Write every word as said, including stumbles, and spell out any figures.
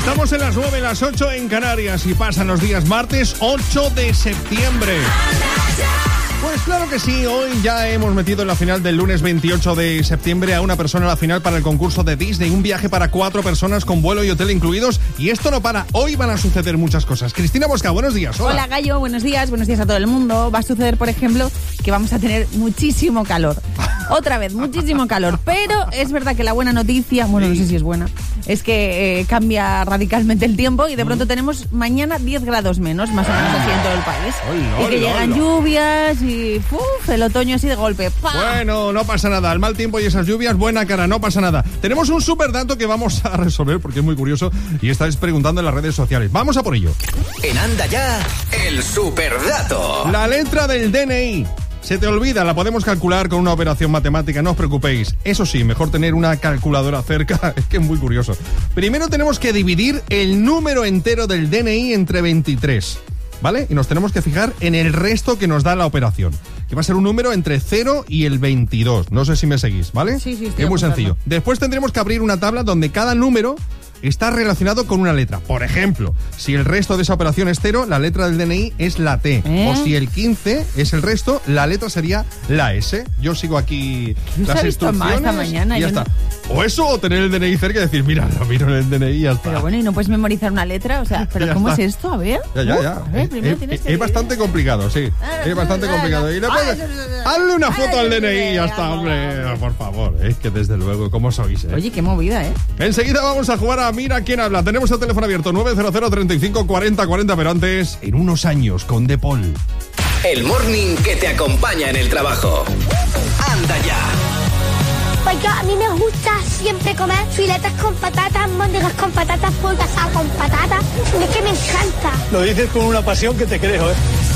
Estamos en las nueve, las ocho en Canarias y pasan los días martes ocho de septiembre. Pues claro que sí, hoy ya hemos metido en la final del lunes veintiocho de septiembre a una persona a la final para el concurso de Disney, un viaje para cuatro personas con vuelo y hotel incluidos, y esto no para, hoy van a suceder muchas cosas. Cristina Mosca, buenos días. Hola. Hola Gallo, buenos días, buenos días a todo el mundo. Va a suceder, por ejemplo, que vamos a tener muchísimo calor. Otra vez, muchísimo calor, pero es verdad que la buena noticia, bueno, no sé si es buena, es que eh, cambia radicalmente el tiempo y de pronto tenemos mañana diez grados menos, más o menos así en todo el país. Hola, y que hola, llegan hola. lluvias y uf, el otoño así de golpe. ¡Pah! Bueno, no pasa nada, el mal tiempo y esas lluvias, buena cara, no pasa nada. Tenemos un super dato que vamos a resolver porque es muy curioso y estáis preguntando en las redes sociales. Vamos a por ello. En Anda Ya, el superdato. La letra del D N I. Se te olvida, la podemos calcular con una operación matemática, no os preocupéis. Eso sí, mejor tener una calculadora cerca, es que es muy curioso. Primero tenemos que dividir el número entero del D N I entre veintitrés, ¿vale? Y nos tenemos que fijar en el resto que nos da la operación, que va a ser un número entre cero y el veintidós. No sé si me seguís, ¿vale? Sí, sí, estoy es muy apuntando. sencillo. Después tendremos que abrir una tabla donde cada número está relacionado con una letra. Por ejemplo, si el resto de esa operación es cero, la letra del D N I es la T. ¿Eh? O si el quince es el resto, la letra sería la S. Yo sigo aquí ¿No las se ha visto más instrucciones esta mañana? y ya Yo está. O eso, o tener el D N I cerca y decir, mira, lo miro en el D N I y ya está. Pero bueno, ¿y no puedes memorizar una letra? O sea, ¿pero Ya cómo está. es esto? A ver. Ya, ya, Uf, ya. a ver, Es, primero es- tienes que- es bastante complicado, sí. Es bastante complicado. Y le puedes- hazle una foto al D N I y ya está, hombre. Por favor, es que desde luego, ¿cómo sois, eh? Oye, qué movida, ¿eh? Enseguida vamos a jugar a Mira quién habla. Tenemos el teléfono abierto nueve cero cero, treinta y cinco, cuarenta, cuarenta, pero antes, en unos años, con De Paul. El morning que te acompaña en el trabajo. Anda Ya. Pues yo, a mí me gusta siempre comer filetes con patatas, móndigas con patatas, pollo asado con patatas. Es que me encanta. Lo dices con una pasión que te creo, ¿eh?